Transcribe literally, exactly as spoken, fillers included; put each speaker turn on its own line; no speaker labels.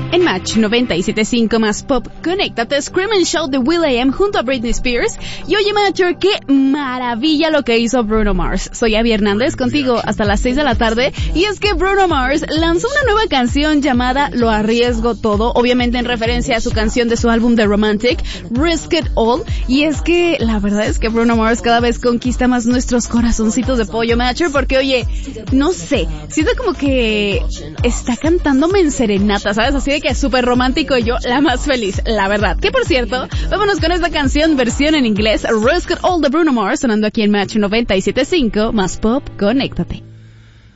En Match noventa y siete punto cinco más Pop, conéctate, Scream and Shout de will I Am junto a Britney Spears. Y oye, Matcher, qué maravilla lo que hizo Bruno Mars. Soy Abby Hernández, contigo hasta las seis de la tarde. Y es que Bruno Mars lanzó una nueva canción llamada Lo Arriesgo Todo, obviamente en referencia a su canción de su álbum The Romantic, Risk It All. Y es que la verdad es que Bruno Mars cada vez conquista más nuestros corazoncitos de pollo, Matcher, porque oye, no sé, siento como que está cantándome en serenata, ¿sabes? Así de que es súper romántico y yo la más feliz, la verdad. Que por cierto, vámonos con esta canción, versión en inglés, Risk It All de Bruno Mars, sonando aquí en Match noventa y siete punto cinco más Pop, conéctate.